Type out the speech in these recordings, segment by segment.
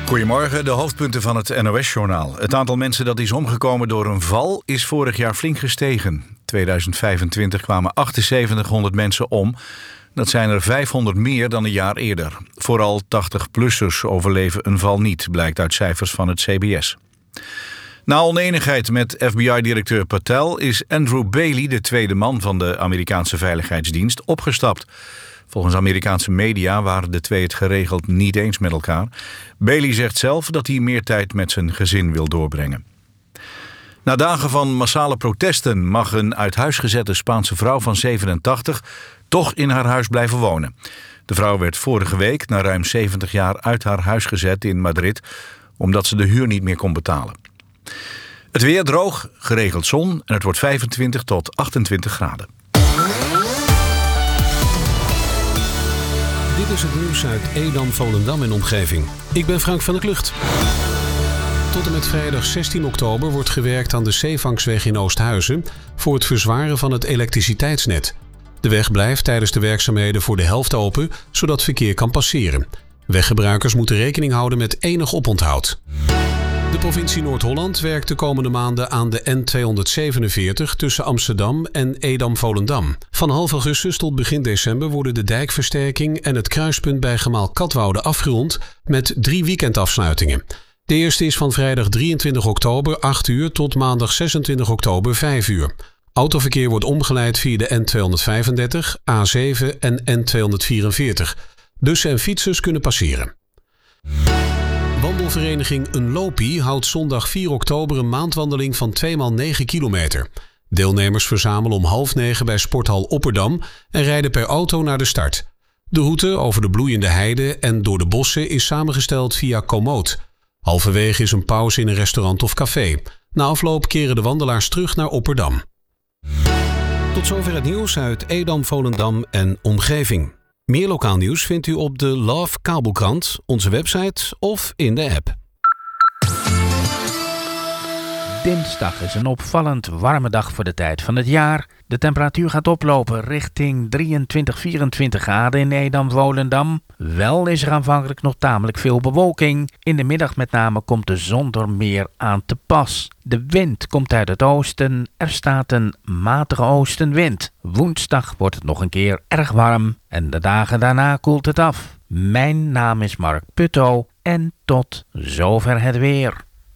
Goedemorgen, de hoofdpunten van het NOS-journaal. Het aantal mensen dat is omgekomen door een val is vorig jaar flink gestegen. 2025 kwamen 7800 mensen om. Dat zijn er 500 meer dan een jaar eerder. Vooral 80-plussers overleven een val niet, blijkt uit cijfers van het CBS. Na onenigheid met FBI-directeur Patel is Andrew Bailey, de tweede man van de Amerikaanse Veiligheidsdienst, opgestapt. Volgens Amerikaanse media waren de twee het geregeld niet eens met elkaar. Bailey zegt zelf dat hij meer tijd met zijn gezin wil doorbrengen. Na dagen van massale protesten mag een uit huis gezette Spaanse vrouw van 87 toch in haar huis blijven wonen. De vrouw werd vorige week na ruim 70 jaar uit haar huis gezet in Madrid, omdat ze de huur niet meer kon betalen. Het weer droog, geregeld zon en het wordt 25 tot 28 graden. Dit is het nieuws uit Edam, Volendam en omgeving. Ik ben Frank van der Klucht. Tot en met vrijdag 16 oktober wordt gewerkt aan de Zeevangsweg in Oosthuizen voor het verzwaren van het elektriciteitsnet. De weg blijft tijdens de werkzaamheden voor de helft open, zodat verkeer kan passeren. Weggebruikers moeten rekening houden met enig oponthoud. De provincie Noord-Holland werkt de komende maanden aan de N247 tussen Amsterdam en Edam-Volendam. Van half augustus tot begin december worden de dijkversterking en het kruispunt bij Gemaal Katwoude afgerond met 3 weekendafsluitingen. De eerste is van vrijdag 23 oktober 8 uur tot maandag 26 oktober 5 uur. Autoverkeer wordt omgeleid via de N235, A7 en N244. Bussen en fietsers kunnen passeren. Wandelvereniging Een Lopie houdt zondag 4 oktober een maandwandeling van 2x9 kilometer. Deelnemers verzamelen om 8:30 bij Sporthal Opperdam en rijden per auto naar de start. De route over de bloeiende heide en door de bossen is samengesteld via Komoot. Halverwege is een pauze in een restaurant of café. Na afloop keren de wandelaars terug naar Opperdam. Tot zover het nieuws uit Edam, Volendam en omgeving. Meer lokaal nieuws vindt u op de Love Kabelkrant, onze website of in de app. Dinsdag is een opvallend warme dag voor de tijd van het jaar. De temperatuur gaat oplopen richting 23-24 graden in Edam-Volendam. Wel is er aanvankelijk nog tamelijk veel bewolking. In de middag met name komt de zon er meer aan te pas. De wind komt uit het oosten. Er staat een matige oostenwind. Woensdag wordt het nog een keer erg warm en de dagen daarna koelt het af. Mijn naam is Mark Putto en tot zover het weer.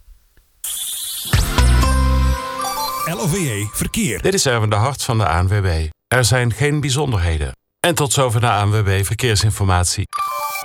LOVE Verkeer. Dit is Erwin de Hart van de ANWB. Er zijn geen bijzonderheden. En tot zover de ANWB Verkeersinformatie.